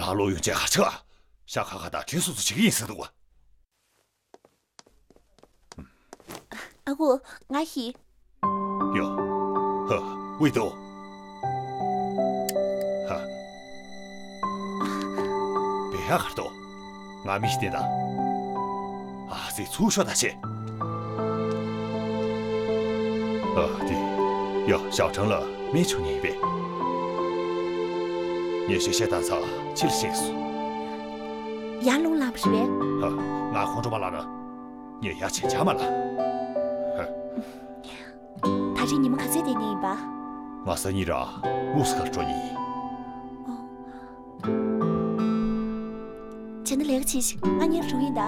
拉罗用这下车，下看看他军速子这个意思的我。 阿哥，我去。 哟，呵，味道。哈，别下看到，俺们是的。啊，这粗小的些。对，哟，小成了，没求你一杯。你学些大草，起了心思。 牙龙拉不是呗？ 俺红着嘛拉呢，你牙亲家嘛了。 他这你们可最点点吧？ 我是你这穆斯克专业。 真的了不起，俺也注意到。